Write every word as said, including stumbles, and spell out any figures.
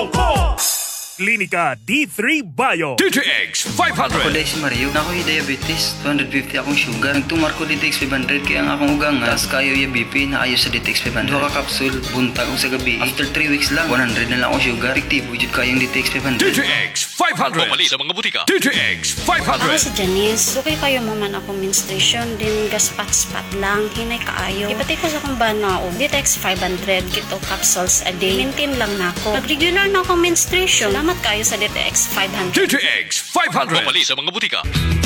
Songko! Klinika D three Bio. D T X five hundred. Ako dahil si Mario, na ako yung diabetes, two fifty akong sugar. Nagtumar ko D T X five hundred kaya ang akong ugang nga, tas kayo yung B P na ayos sa D T X five hundred. Duha ka kapsul, buntag ko sa gabi. After three weeks lang, one hundred na lang akong sugar. Efektibo jud kayong D T X five hundred. D T X five hundred. Pumali sa mga butika. D T X five Ako hundred. si Janice. Dukay kayo maman ako menstruation din gaspat-spat lang hinay kaayo. Ipatay ko sa kong bana og D T X five hundred kito capsules a day. Maintain lang nako. Pag regular na akong menstruation, salamat kayo sa D T X five hundred. D T X five hundred. Pumali sa mga butika.